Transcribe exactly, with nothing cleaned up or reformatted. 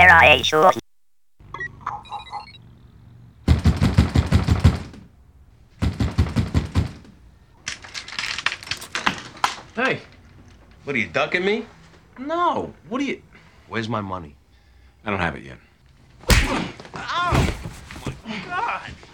Hey, What, are you ducking me? no. What are you... Where's my money? I don't have it yet. Ow! Oh, my God!